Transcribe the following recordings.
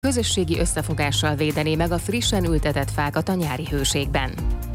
közösségi összefogással védené meg a frissen ültetett fákat a nyári hőségben.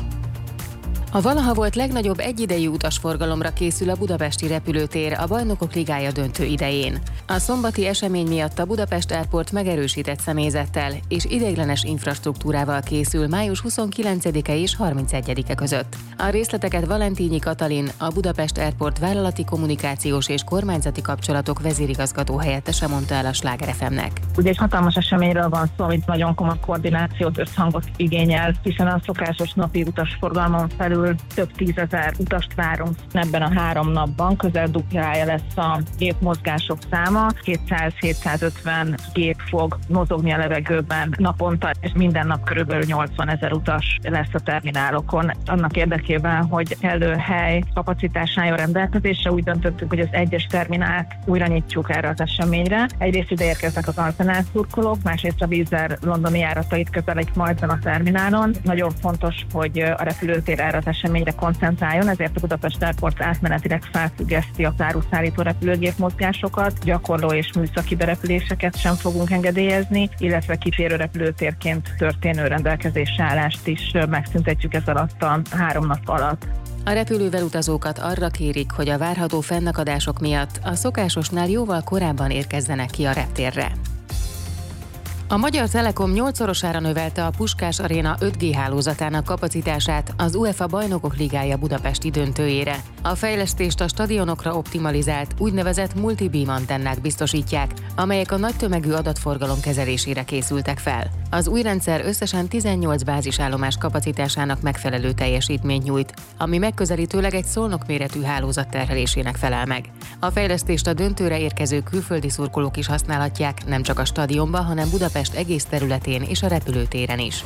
A valaha volt legnagyobb egyidejű utasforgalomra készül a budapesti repülőtér a Bajnokok Ligája döntő idején. A szombati esemény miatt a Budapest Airport megerősített személyzettel és ideiglenes infrastruktúrával készül május 29-e és 31-e között. A részleteket Valentínyi Katalin, a Budapest Airport vállalati kommunikációs és kormányzati kapcsolatok vezérigazgató helyettese mondta el a Sláger FM-nek. Ugye egy hatalmas eseményről van szó, amit nagyon komoly koordinációt, összhangot igényel, hiszen a szokásos napi utasforgalmon felül több tízezer utast várunk ebben a 3 napban, közel duplája lesz a gépmozgások száma, 200-750 gép fog mozogni a levegőben naponta, és minden nap körülbelül 80 000 utas lesz a terminálokon. Annak érdekében, hogy kellő hely kapacitás álljon rendelkezésre, úgy döntöttünk, hogy az egyes terminált újra nyitjuk erre az eseményre. Egyrészt ide érkeznek az Arsenal szurkolók, másrészt a Wizz Air londoni járatait közelik majd a terminálon. Nagyon fontos, hogy a repülőtér erre az eseményre koncentráljon, ezért a Budapest Airport átmenetileg felfüggeszti a áruszállító repülőgép mozgásokat, gyakorló és műszaki berepüléseket sem fogunk engedélyezni, illetve kísérő repülőtérként történő rendelkezésre állást is megszüntetjük ez alatt a 3 nap alatt. A repülővel utazókat arra kérik, hogy a várható fennakadások miatt a szokásosnál jóval korábban érkezzenek ki a reptérre. A Magyar Telekom 8-szorosára növelte a Puskás Aréna 5G hálózatának kapacitását az UEFA Bajnokok Ligája budapesti döntőjére. A fejlesztést a stadionokra optimalizált, úgynevezett multi-beam antennák biztosítják, amelyek a nagy tömegű adatforgalom kezelésére készültek fel. Az új rendszer összesen 18 bázisállomás kapacitásának megfelelő teljesítményt nyújt, ami megközelítőleg egy Szolnok méretű hálózat terhelésének felel meg. A fejlesztést a döntőre érkező külföldi szurkolók is használhatják, nem csak a stadionban, hanem Budapest egész területén és a repülőtéren is.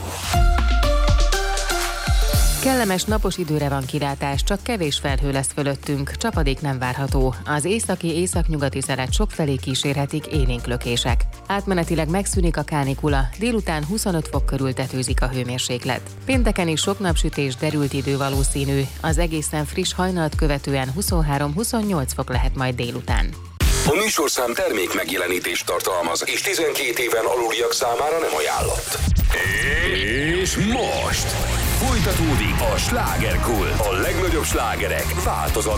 Kellemes napos időre van kilátás, csak kevés felhő lesz fölöttünk, csapadék nem várható. Az északi-északnyugati szelet sokfelé kísérhetik élénk lökések. Átmenetileg megszűnik a kánikula, délután 25 fok körül tetőzik a hőmérséklet. Pénteken is sok napsütés, derült idő valószínű, az egészen friss hajnalt követően 23-28 fok lehet majd délután. A műsorszám termék megjelenítést tartalmaz, és 12 éven aluliak számára nem ajánlott. És most folytatódik a Slágerkult. A legnagyobb slágerek változatlan